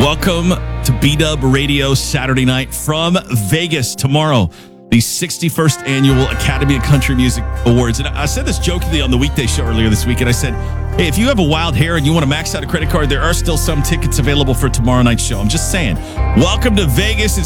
Welcome to B-Dub Radio Saturday night from Vegas. Tomorrow, the 61st Annual Academy of Country Music Awards. And I said this jokingly on the weekday show earlier this week, and I said, hey, if you have a wild hair and you want to max out a credit card, there are still some tickets available for tomorrow night's show. I'm just saying, welcome to Vegas. It's